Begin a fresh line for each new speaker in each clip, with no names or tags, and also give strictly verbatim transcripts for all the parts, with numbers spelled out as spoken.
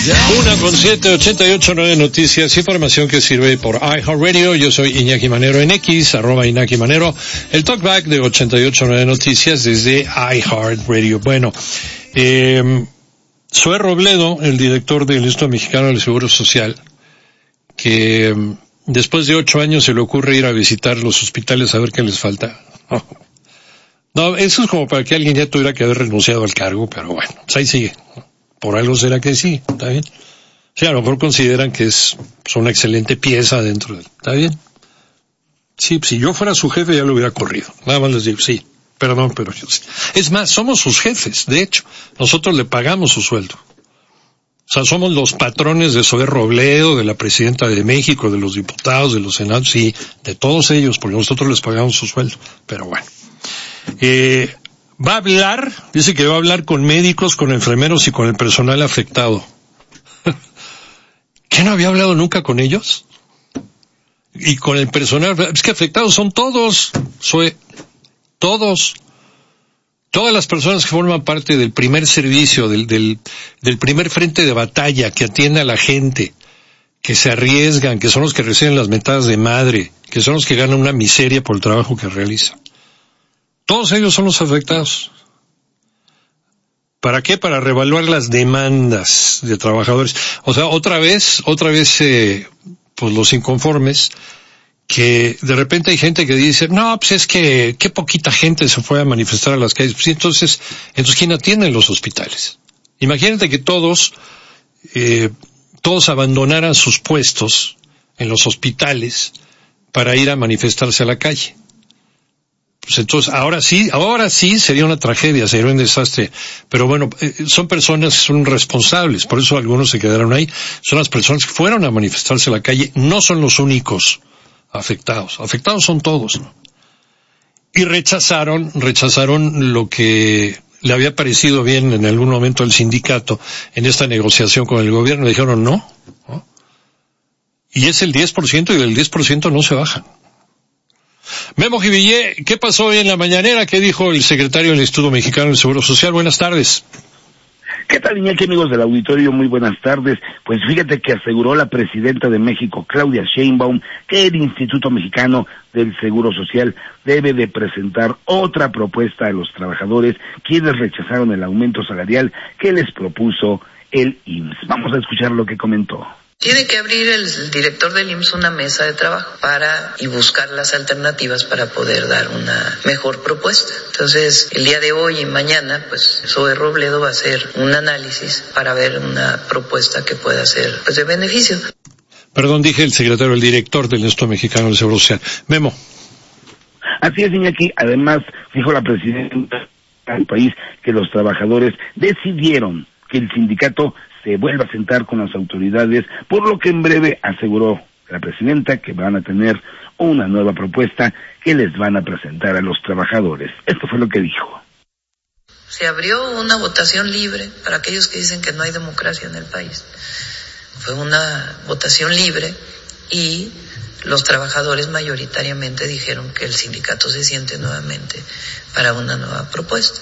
Una con siete, ochenta y ocho, nueve noticias, información que sirve por iHeartRadio. Yo soy Iñaki Manero en X, arroba Iñaki Manero. El talkback de ochenta y ocho, nueve noticias desde iHeartRadio. Bueno, eh, Zoé Robledo, el director del Instituto Mexicano del Seguro Social, que eh, después de ocho años se le ocurre ir a visitar los hospitales a ver qué les falta. Oh. No, eso es como para que alguien ya tuviera que haber renunciado al cargo, pero bueno, pues ahí sigue. Por algo será que sí, ¿está bien? Sí, a lo mejor consideran que es, es una excelente pieza dentro de él, ¿está bien? Sí, si yo fuera su jefe ya lo hubiera corrido. Nada más les digo, sí, perdón, pero yo sí. Es más, somos sus jefes, de hecho. Nosotros le pagamos su sueldo. O sea, somos los patrones de Zoé Robledo, de la presidenta de México, de los diputados, de los senados, sí, de todos ellos, porque nosotros les pagamos su sueldo. Pero bueno. Eh... Va a hablar, dice que va a hablar con médicos, con enfermeros y con el personal afectado. ¿Qué no había hablado nunca con ellos? Y con el personal, es que afectados son todos, soy, todos. Todas las personas que forman parte del primer servicio, del, del, del primer frente de batalla que atiende a la gente, que se arriesgan, que son los que reciben las mentadas de madre, que son los que ganan una miseria por el trabajo que realizan. Todos ellos son los afectados. ¿Para qué? Para revaluar las demandas de trabajadores. O sea, otra vez, otra vez, eh, pues los inconformes, que de repente hay gente que dice, no, pues es que, qué poquita gente se fue a manifestar a las calles. Pues entonces, entonces, ¿quién atiende en los hospitales? Imagínate que todos, eh, todos abandonaran sus puestos en los hospitales para ir a manifestarse a la calle. Pues entonces, ahora sí, ahora sí sería una tragedia, sería un desastre. Pero bueno, eh, son personas que son responsables, por eso algunos se quedaron ahí. Son las personas que fueron a manifestarse a la calle, no son los únicos afectados. Afectados son todos, ¿no? Y rechazaron, rechazaron lo que le había parecido bien en algún momento al sindicato en esta negociación con el gobierno. Dijeron no, ¿no? Y es el diez por ciento y del diez por ciento no se bajan. Memo Jivillé, ¿qué pasó hoy en la mañanera? ¿Qué dijo el secretario del Instituto Mexicano del Seguro Social? Buenas tardes.
¿Qué tal, Iñaki, amigos del auditorio? Muy buenas tardes. Pues fíjate que aseguró la presidenta de México, Claudia Sheinbaum, que el Instituto Mexicano del Seguro Social debe de presentar otra propuesta a los trabajadores, quienes rechazaron el aumento salarial que les propuso el I M S S. Vamos a escuchar lo que comentó.
Tiene que abrir el director del I M S S una mesa de trabajo para y buscar las alternativas para poder dar una mejor propuesta. Entonces, el día de hoy y mañana, pues, Zoé Robledo va a hacer un análisis para ver una propuesta que pueda ser, pues, de beneficio.
Perdón, dije el secretario, el director del Instituto Mexicano del Seguro Social. Memo.
Así es, Iñaki. Además, dijo la presidenta del país que los trabajadores decidieron que el sindicato se vuelva a sentar con las autoridades, por lo que en breve aseguró la presidenta que van a tener una nueva propuesta que les van a presentar a los trabajadores. Esto fue lo que dijo.
Se abrió una votación libre para aquellos que dicen que no hay democracia en el país. Fue una votación libre y los trabajadores mayoritariamente dijeron que el sindicato se siente nuevamente para una nueva propuesta.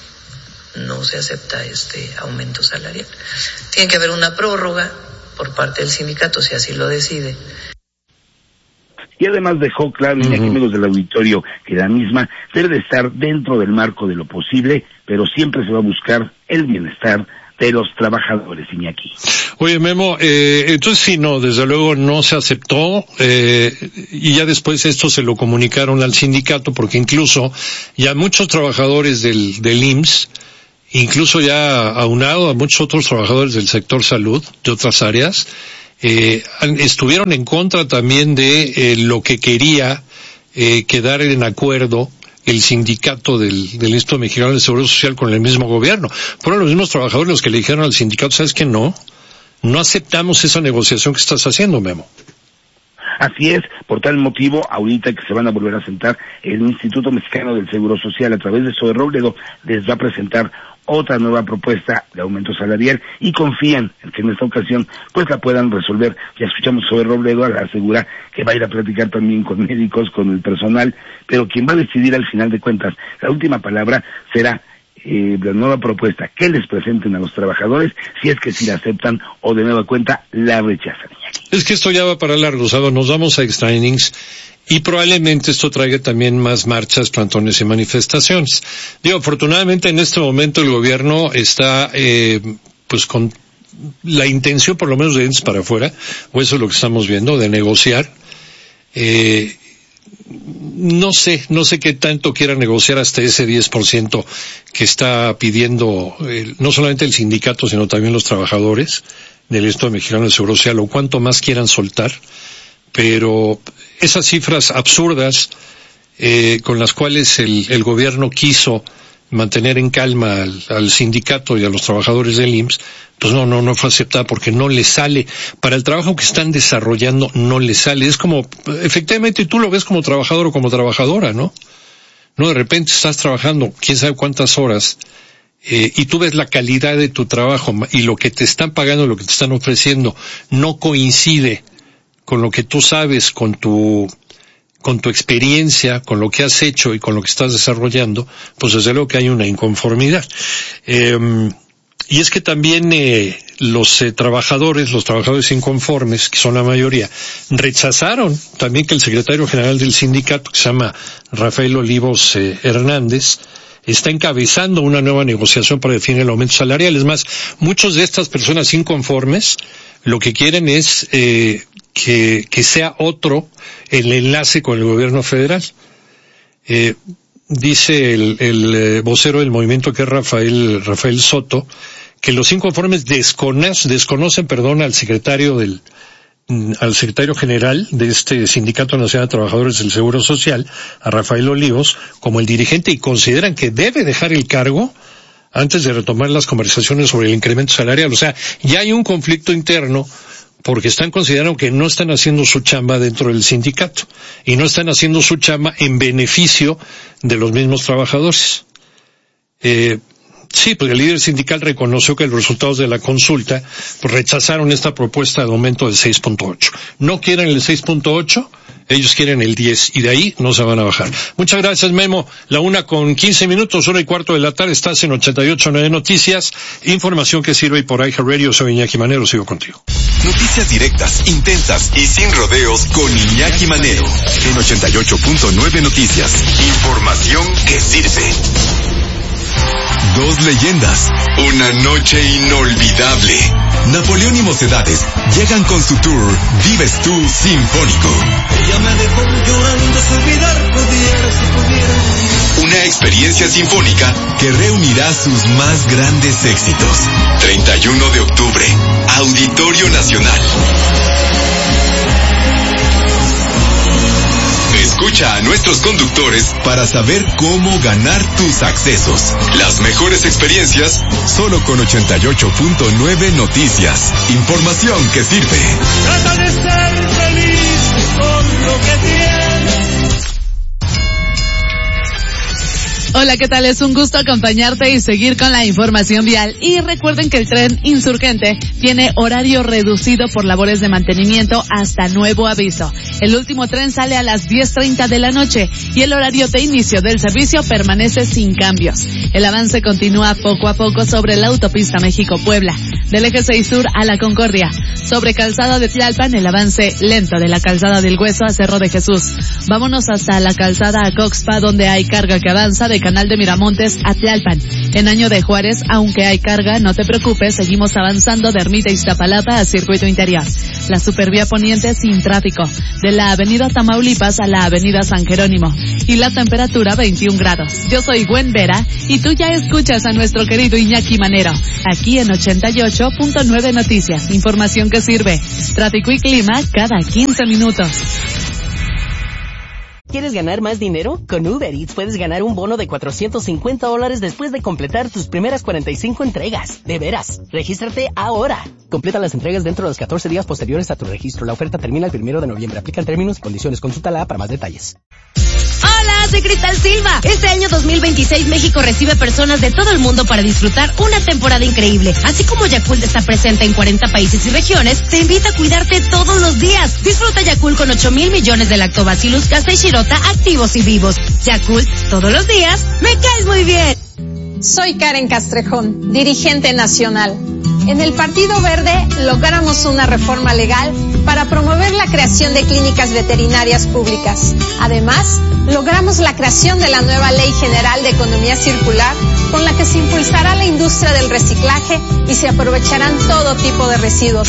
No se acepta este aumento salarial. Tiene que haber una prórroga por parte del sindicato, si así lo decide.
Y además dejó claro, uh-huh. Iñaki, amigos del auditorio, que la misma debe de estar dentro del marco de lo posible, pero siempre se va a buscar el bienestar de los trabajadores, Iñaki.
Oye, Memo, eh, entonces sí, no, desde luego no se aceptó, eh, y ya después esto se lo comunicaron al sindicato, porque incluso ya muchos trabajadores del, del I M S S, incluso ya aunado a muchos otros trabajadores del sector salud, de otras áreas, eh, estuvieron en contra también de eh, lo que quería eh, quedar en acuerdo el sindicato del, del Instituto Mexicano del Seguro Social con el mismo gobierno. Fueron los mismos trabajadores los que le dijeron al sindicato, ¿sabes qué? No, no aceptamos esa negociación que estás haciendo, Memo.
Así es, por tal motivo, ahorita que se van a volver a sentar, el Instituto Mexicano del Seguro Social, a través de Zoé Robledo, les va a presentar otra nueva propuesta de aumento salarial y confían en que en esta ocasión pues la puedan resolver. Ya escuchamos Zoé Robledo, asegura que va a ir a platicar también con médicos, con el personal, pero quien va a decidir al final de cuentas, la última palabra será eh, la nueva propuesta que les presenten a los trabajadores, si es que si la aceptan o de nueva cuenta la rechazan.
Es que esto ya va para largo, ¿sabes? Nos vamos a extra innings y probablemente esto traiga también más marchas, plantones y manifestaciones. Digo, afortunadamente en este momento el gobierno está, eh, pues con la intención, por lo menos de dientes para afuera, o eso es lo que estamos viendo, de negociar. Eh, no sé, no sé qué tanto quiera negociar hasta ese diez por ciento que está pidiendo eh, no solamente el sindicato, sino también los trabajadores del Estado Mexicano del Seguro Social, o cuánto más quieran soltar, pero esas cifras absurdas eh, con las cuales el, el gobierno quiso mantener en calma al, al sindicato y a los trabajadores del I M S S, pues no, no, no fue aceptada porque no le sale. Para el trabajo que están desarrollando no le sale. Es como, efectivamente tú lo ves como trabajador o como trabajadora, ¿no? No, de repente estás trabajando quién sabe cuántas horas, eh, y tú ves la calidad de tu trabajo y lo que te están pagando, lo que te están ofreciendo, no coincide con lo que tú sabes, con tu con tu experiencia, con lo que has hecho y con lo que estás desarrollando, pues desde luego que hay una inconformidad. Eh, y es que también eh, los eh, trabajadores, los trabajadores inconformes, que son la mayoría, rechazaron también que el secretario general del sindicato, que se llama Rafael Olivos eh, Hernández, está encabezando una nueva negociación para definir el aumento salarial. Es más, muchos de estas personas inconformes lo que quieren es eh, que, que sea otro el enlace con el gobierno federal. Eh, dice el, el eh, vocero del movimiento, que es Rafael, Rafael Soto, que los inconformes desconocen, desconocen, perdón, al secretario del, al secretario general de este Sindicato Nacional de Trabajadores del Seguro Social, a Rafael Olivos, como el dirigente, y consideran que debe dejar el cargo antes de retomar las conversaciones sobre el incremento salarial. O sea, ya hay un conflicto interno porque están considerando que no están haciendo su chamba dentro del sindicato y no están haciendo su chamba en beneficio de los mismos trabajadores. Eh, sí, pues el líder sindical reconoció que los resultados de la consulta pues rechazaron esta propuesta de aumento del seis punto ocho. No quieren el seis punto ocho, ellos quieren el diez, y de ahí no se van a bajar. Muchas gracias, Memo. La una con quince minutos, una y cuarto de la tarde, estás en ochenta y ocho punto nueve Noticias, información que sirve, y por iHeartRadio. Soy Iñaki Manero, sigo contigo.
Noticias directas, intensas y sin rodeos con Iñaki Manero, en ochenta y ocho punto nueve Noticias, información que sirve. Dos leyendas, una noche inolvidable. Napoleón y Mocedades llegan con su tour Vives Tú Sinfónico.
Ella me dejó llorando, si olvidar pudiera, si pudiera.
Una experiencia sinfónica que reunirá sus más grandes éxitos. treinta y uno de octubre, Auditorio Nacional. Escucha a nuestros conductores para saber cómo ganar tus accesos. Las mejores experiencias solo con ochenta y ocho punto nueve Noticias. Información que sirve.
Trata de ser feliz con lo que tienes.
Hola, ¿qué tal? Es un gusto acompañarte y seguir con la información vial. Y recuerden que el tren Insurgente tiene horario reducido por labores de mantenimiento hasta nuevo aviso. El último tren sale a las diez treinta de la noche y el horario de inicio del servicio permanece sin cambios. El avance continúa poco a poco sobre la autopista México-Puebla, del eje seis sur a la Concordia. Sobre Calzada de Tlalpan, el avance lento de la Calzada del Hueso a Cerro de Jesús. Vámonos hasta la Calzada a Coxpa, donde hay carga que avanza de Canal de Miramontes a Tlalpan. En Año de Juárez, aunque hay carga, no te preocupes, seguimos avanzando de Ermita Iztapalapa a Circuito Interior. La Supervía Poniente sin tráfico, de la Avenida Tamaulipas a la Avenida San Jerónimo. Y la temperatura veintiún grados. Yo soy Gwen Vera y tú ya escuchas a nuestro querido Iñaki Manero, aquí en ochenta y ocho punto nueve Noticias. Información que sirve. Tráfico y clima cada quince minutos.
¿Quieres ganar más dinero? Con Uber Eats puedes ganar un bono de cuatrocientos cincuenta dólares después de completar tus primeras cuarenta y cinco entregas. De veras, regístrate ahora. Completa las entregas dentro de los catorce días posteriores a tu registro. La oferta termina el primero de noviembre. Aplican términos y condiciones. Consúltala para más detalles.
Hola, soy Cristal Silva. Este año dos mil veintiséis México recibe personas de todo el mundo para disfrutar una temporada increíble. Así como Yakult está presente en cuarenta países y regiones, te invita a cuidarte todos los días. Disfruta Yakult con ocho mil millones de lactobacillus casei shirota activos y vivos. Yakult, todos los días, me caes muy bien.
Soy Karen Castrejón, dirigente nacional. En el Partido Verde logramos una reforma legal para promover la creación de clínicas veterinarias públicas. Además, logramos la creación de la nueva Ley General de Economía Circular, con la que se impulsará la industria del reciclaje y se aprovecharán todo tipo de residuos.